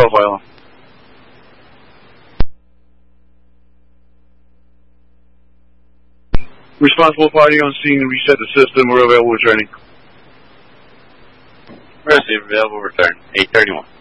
profile. Responsible party on scene to reset the system. We're available with training. Rest available return. 831.